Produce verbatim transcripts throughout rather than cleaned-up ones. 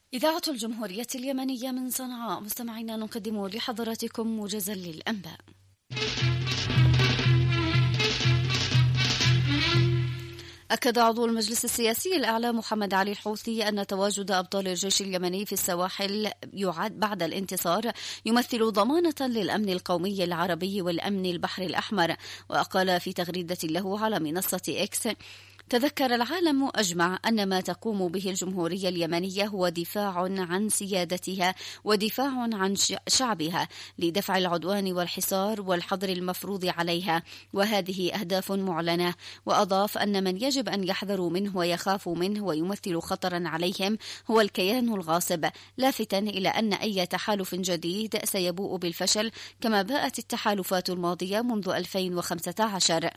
إذاعة الجمهورية اليمنية من صنعاء، مستمعينا نقدم لحضراتكم موجزا للأنباء. أكد عضو المجلس السياسي الأعلى محمد علي الحوثي أن تواجد أبطال الجيش اليمني في السواحل يعد بعد الانتصار يمثل ضمانة للأمن القومي العربي والأمن البحر الأحمر. وقال في تغريدة له على منصة إكس: تذكر العالم أجمع أن ما تقوم به الجمهورية اليمنية هو دفاع عن سيادتها ودفاع عن شعبها لدفع العدوان والحصار والحظر المفروض عليها، وهذه أهداف معلنة. وأضاف أن من يجب أن يحذروا منه ويخافوا منه ويمثل خطرا عليهم هو الكيان الغاصب، لافتا إلى أن أي تحالف جديد سيبوء بالفشل كما باءت التحالفات الماضية منذ ألفين وخمسة عشر.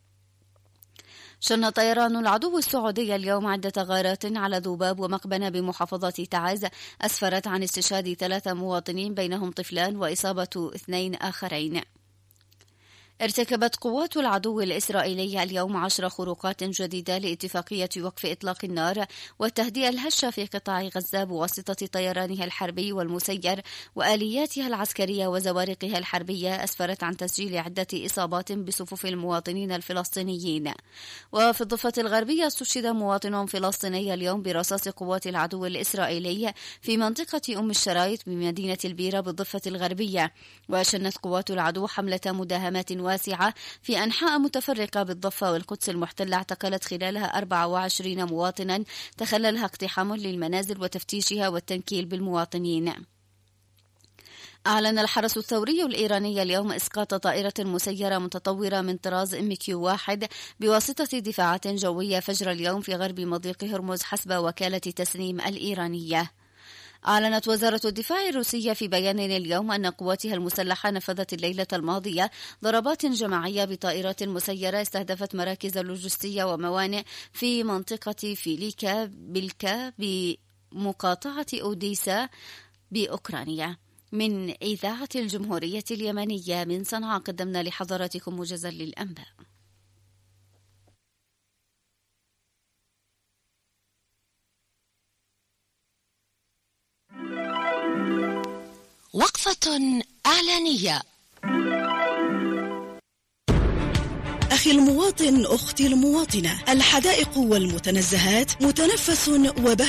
شن طيران العدو السعودي اليوم عدة غارات على ذباب ومقبنة بمحافظة تعز أسفرت عن استشهاد ثلاثة مواطنين بينهم طفلان وإصابة اثنين آخرين. ارتكبت قوات العدو الإسرائيلي اليوم عشر خروقات جديدة لاتفاقية وقف إطلاق النار والتهدئة الهشة في قطاع غزة بواسطة طيرانها الحربي والمسير وآلياتها العسكرية وزوارقها الحربية، أسفرت عن تسجيل عدة إصابات بصفوف المواطنين الفلسطينيين. وفي الضفة الغربية استشهد مواطن فلسطيني اليوم برصاص قوات العدو الإسرائيلي في منطقة أم الشرايط بمدينة البيرة بالضفة الغربية. وشنت قوات العدو حملة مداهمات واسعة في أنحاء متفرقة بالضفة والقدس المحتلة، اعتقلت خلالها أربعة وعشرين مواطنا تخللها اقتحام للمنازل وتفتيشها والتنكيل بالمواطنين. أعلن الحرس الثوري الإيراني اليوم إسقاط طائرة مسيرة متطورة من طراز إم كيو واحد بواسطة دفاعات جوية فجر اليوم في غرب مضيق هرمز حسب وكالة تسنيم الإيرانية. أعلنت وزارة الدفاع الروسية في بيان اليوم أن قواتها المسلحة نفذت الليلة الماضية ضربات جماعية بطائرات مسيرة استهدفت مراكز لوجستية وموانئ في منطقة فيليكا بيلكا بمقاطعة أوديسا بأوكرانيا. من إذاعة الجمهورية اليمنية من صنعاء قدمنا لحضراتكم موجزا للأنباء. وقفة إعلانية. أخي المواطن، أختي المواطنة، الحدائق والمتنزهات متنفس وبهجة